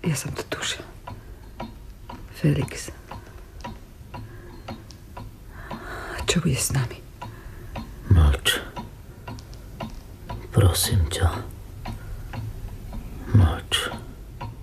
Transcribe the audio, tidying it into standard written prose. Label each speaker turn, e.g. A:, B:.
A: Ja som to tušil. Felix. Čo bude s nami?
B: Mlč. Prosím ťa. Mlč.